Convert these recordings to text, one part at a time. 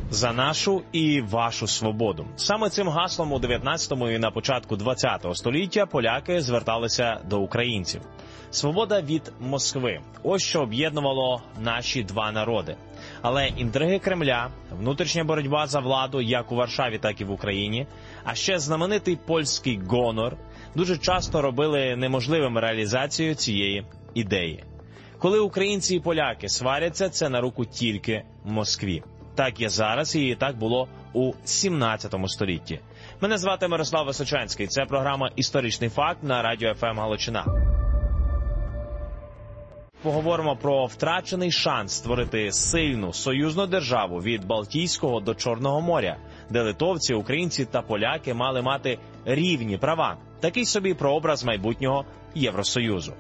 За нашу і вашу свободу. Саме цим гаслом у 19-му і на початку 20-го століття поляки зверталися до українців. Свобода від Москви – ось що об'єднувало наші два народи. Але інтриги Кремля, внутрішня боротьба за владу як у Варшаві, так і в Україні, а ще знаменитий польський гонор дуже часто робили неможливим реалізацію цієї ідеї. Коли українці і поляки сваряться, це на руку тільки Москві. Так є зараз і так було у 17 столітті. Мене звати Мирослав Височанський. Це програма «Історичний факт» на радіо ФМ Галичина. Поговоримо про втрачений шанс створити сильну союзну державу від Балтійського до Чорного моря, де литовці, українці та поляки мали мати рівні права. Такий собі прообраз майбутнього Євросоюзу.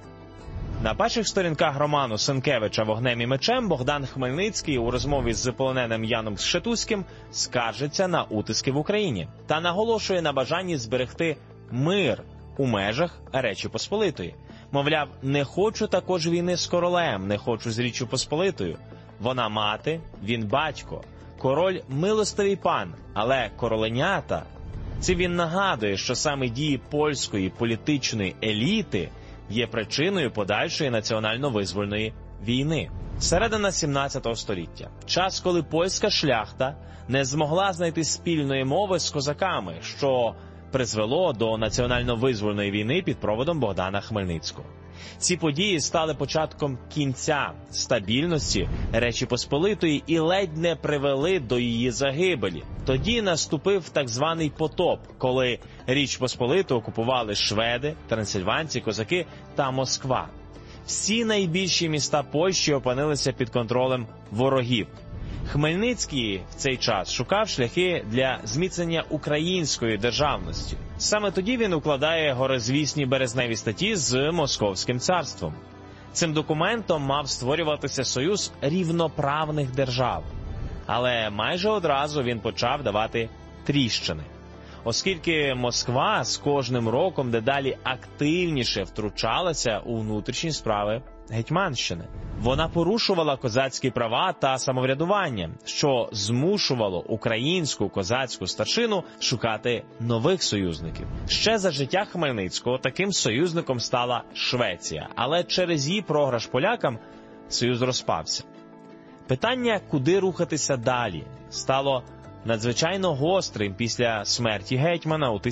На перших сторінках роману Сенкевича «Вогнем і мечем» Богдан Хмельницький у розмові з полоненим Яном Сшетуським скаржиться на утиски в Україні та наголошує на бажанні зберегти мир у межах Речі Посполитої. Мовляв, не хочу також війни з королем, не хочу з Річчю Посполитою. Вона мати, він батько, король милостивий пан, але короленята. Цим він нагадує, що саме дії польської політичної еліти є причиною подальшої національно-визвольної війни. Середина 17 століття. Час, коли польська шляхта не змогла знайти спільної мови з козаками, що призвело до національно-визвольної війни під проводом Богдана Хмельницького. Ці події стали початком кінця стабільності Речі Посполитої і ледь не привели до її загибелі. Тоді наступив так званий потоп, коли Річ Посполиту окупували шведи, трансильванці, козаки та Москва. Всі найбільші міста Польщі опинилися під контролем ворогів. Хмельницький в цей час шукав шляхи для зміцнення української державності. Саме тоді він укладає горизвісні березневі статті з Московським царством. Цим документом мав створюватися союз рівноправних держав. Але майже одразу він почав давати тріщини. Оскільки Москва з кожним роком дедалі активніше втручалася у внутрішні справи Гетьманщини. Вона порушувала козацькі права та самоврядування, що змушувало українську козацьку старшину шукати нових союзників. Ще за життя Хмельницького таким союзником стала Швеція, але через її програш полякам союз розпався. Питання, куди рухатися далі, стало надзвичайно гострим після смерті гетьмана у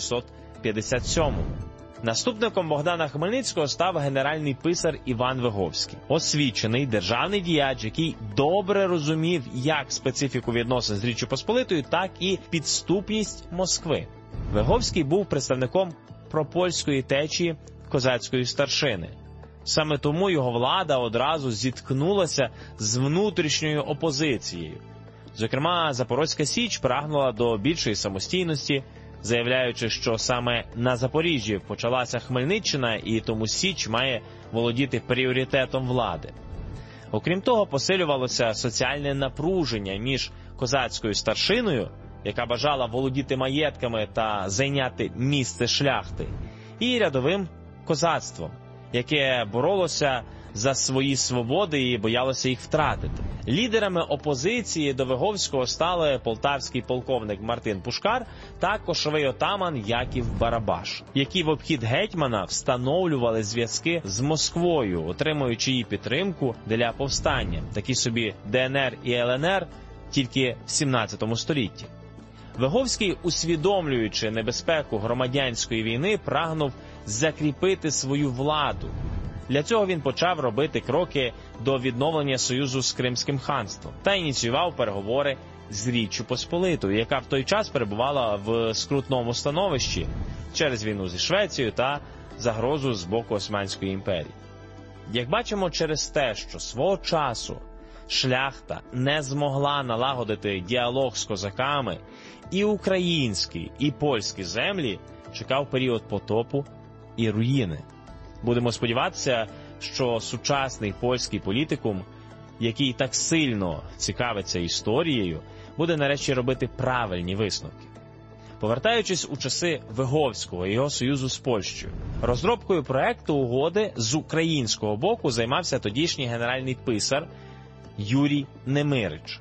1657-му. Наступником Богдана Хмельницького став генеральний писар Іван Виговський. Освічений державний діяч, який добре розумів як специфіку відносин з Річчю Посполитою, так і підступність Москви. Виговський був представником пропольської течії козацької старшини. Саме тому його влада одразу зіткнулася з внутрішньою опозицією. Зокрема, Запорозька Січ прагнула до більшої самостійності, заявляючи, що саме на Запоріжжі почалася Хмельниччина і тому Січ має володіти пріоритетом влади. Окрім того, посилювалося соціальне напруження між козацькою старшиною, яка бажала володіти маєтками та зайняти місце шляхти, і рядовим козацтвом, яке боролося за свої свободи і боялося їх втратити. Лідерами опозиції до Виговського стали полтавський полковник Мартин Пушкар та кошовий отаман Яків Барабаш, які в обхід гетьмана встановлювали зв'язки з Москвою, отримуючи її підтримку для повстання, такі собі ДНР і ЛНР, тільки в 17 столітті. Виговський, усвідомлюючи небезпеку громадянської війни, прагнув закріпити свою владу. Для цього він почав робити кроки до відновлення союзу з Кримським ханством та ініціював переговори з Річчю Посполитою, яка в той час перебувала в скрутному становищі через війну зі Швецією та загрозу з боку Османської імперії. Як бачимо, через те, що свого часу шляхта не змогла налагодити діалог з козаками, і українські, і польські землі чекав період потопу і руїни. Будемо сподіватися, що сучасний польський політикум, який так сильно цікавиться історією, буде нарешті робити правильні висновки. Повертаючись у часи Виговського і його союзу з Польщею, розробкою проекту угоди з українського боку займався тодішній генеральний писар Юрій Немирич.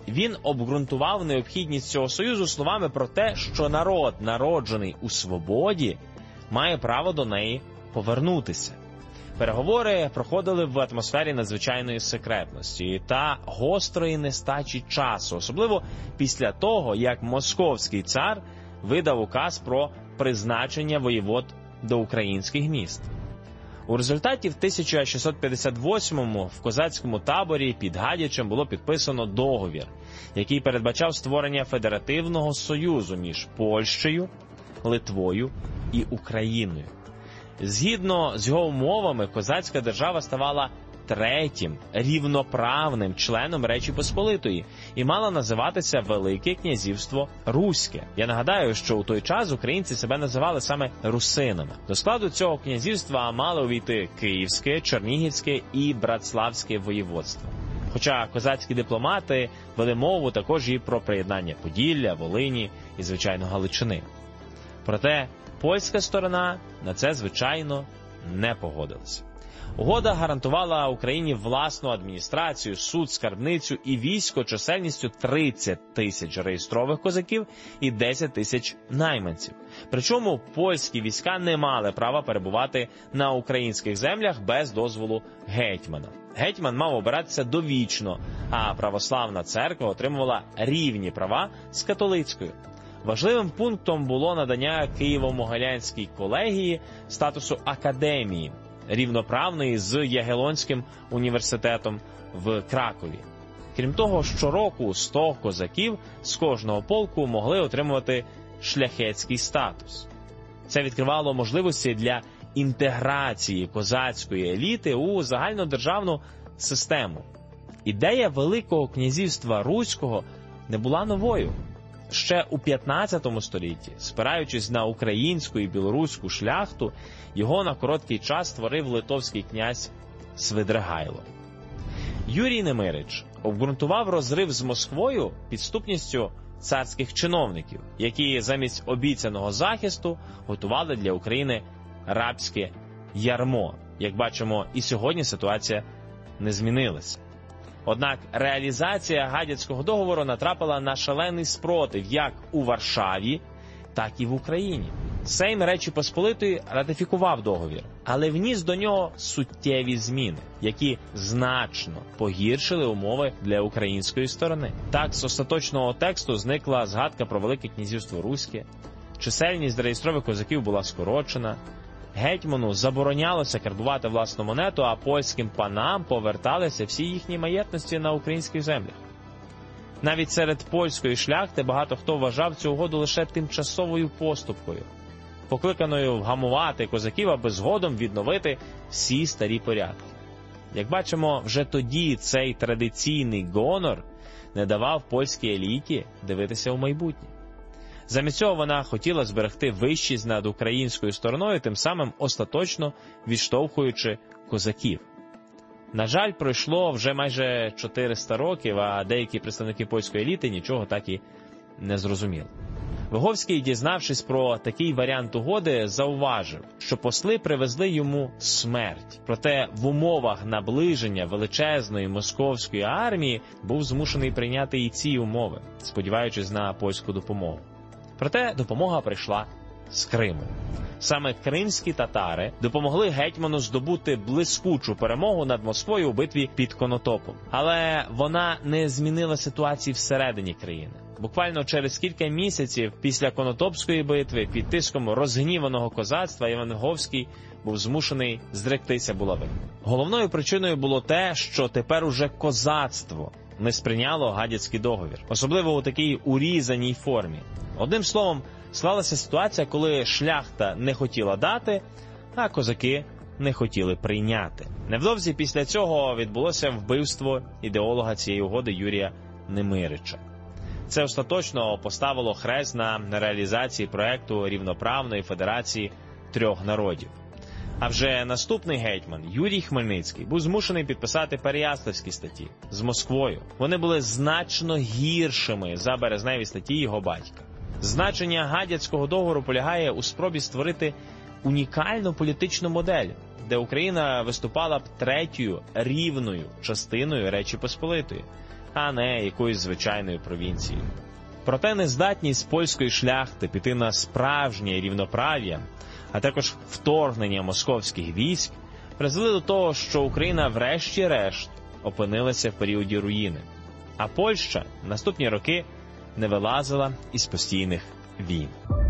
Він обґрунтував необхідність цього союзу словами про те, що народ, народжений у свободі, має право до неї повернутися. Переговори проходили в атмосфері надзвичайної секретності та гострої нестачі часу, особливо після того, як московський цар видав указ про призначення воєвод до українських міст. У результаті в 1658-му в козацькому таборі під Гадячем було підписано договір, який передбачав створення федеративного союзу між Польщею, Литвою і Україною. Згідно з його умовами, козацька держава ставала третім рівноправним членом Речі Посполитої і мала називатися Велике князівство Руське. Я нагадаю, що у той час українці себе називали саме русинами. До складу цього князівства мали увійти Київське, Чернігівське і Братславське воєводство. Хоча козацькі дипломати вели мову також і про приєднання Поділля, Волині і, звичайно, Галичини. Проте польська сторона на це, звичайно, не погодилася. Угода гарантувала Україні власну адміністрацію, суд, скарбницю і військо чисельністю 30 тисяч реєстрових козаків і 10 тисяч найманців. Причому польські війська не мали права перебувати на українських землях без дозволу гетьмана. Гетьман мав обиратися довічно, а православна церква отримувала рівні права з католицькою. Важливим пунктом було надання Києво-Могилянській колегії статусу академії, рівноправної з Ягелонським університетом в Кракові. Крім того, щороку 100 козаків з кожного полку могли отримувати шляхетський статус. Це відкривало можливості для інтеграції козацької еліти у загальнодержавну систему. Ідея Великого князівства Руського не була новою. Ще у 15 столітті, спираючись на українську і білоруську шляхту, його на короткий час створив литовський князь Свидригайло. Юрій Немирич обґрунтував розрив з Москвою підступністю царських чиновників, які замість обіцяного захисту готували для України рабське ярмо. Як бачимо, і сьогодні ситуація не змінилася. Однак реалізація Гадяцького договору натрапила на шалений спротив як у Варшаві, так і в Україні. Сейм Речі Посполитої ратифікував договір, але вніс до нього суттєві зміни, які значно погіршили умови для української сторони. Так, з остаточного тексту зникла згадка про Велике князівство Руське, чисельність реєстрових козаків була скорочена, гетьману заборонялося карбувати власну монету, а польським панам поверталися всі їхні маєтності на українських землях. Навіть серед польської шляхти багато хто вважав цю угоду лише тимчасовою поступкою, покликаною вгамувати козаків, аби згодом відновити всі старі порядки. Як бачимо, вже тоді цей традиційний гонор не давав польській еліті дивитися у майбутнє. Замість цього вона хотіла зберегти вищість над українською стороною, тим самим остаточно відштовхуючи козаків. На жаль, пройшло вже майже 400 років, а деякі представники польської еліти нічого так і не зрозуміли. Виговський, дізнавшись про такий варіант угоди, зауважив, що посли привезли йому смерть. Проте в умовах наближення величезної московської армії був змушений прийняти і ці умови, сподіваючись на польську допомогу. Проте допомога прийшла з Криму. Саме кримські татари допомогли гетьману здобути блискучу перемогу над Москвою у битві під Конотопом. Але вона не змінила ситуації всередині країни. Буквально через кілька місяців після Конотопської битви під тиском розгніваного козацтва Іван Виговський був змушений зректися булави. Головною причиною було те, що тепер уже козацтво не сприйняло Гадяцький договір, особливо у такій урізаній формі. Одним словом, склалася ситуація, коли шляхта не хотіла дати, а козаки не хотіли прийняти. Невдовзі після цього відбулося вбивство ідеолога цієї угоди Юрія Немирича. Це остаточно поставило хрест на реалізації проекту рівноправної федерації трьох народів. А вже наступний гетьман, Юрій Хмельницький, був змушений підписати Переяславські статті з Москвою. Вони були значно гіршими за березневі статті його батька. Значення Гадяцького договору полягає у спробі створити унікальну політичну модель, де Україна виступала б третьою рівною частиною Речі Посполитої. а не якоюсь звичайною провінцією. Проте нездатність польської шляхти піти на справжнє рівноправ'я, а також вторгнення московських військ, призвели до того, що Україна врешті-решт опинилася в періоді руїни, а Польща наступні роки не вилазила із постійних війн.